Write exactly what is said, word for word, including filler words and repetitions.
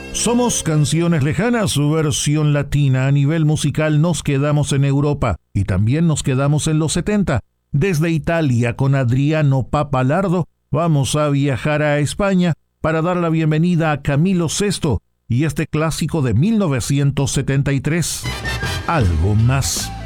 Somos Canciones Lejanas, su versión latina. A nivel musical nos quedamos en Europa y también nos quedamos en los setenta. Desde Italia, con Adriano Papalardo, vamos a viajar a España para dar la bienvenida a Camilo Sesto y este clásico de mil novecientos setenta y tres, Algo Más.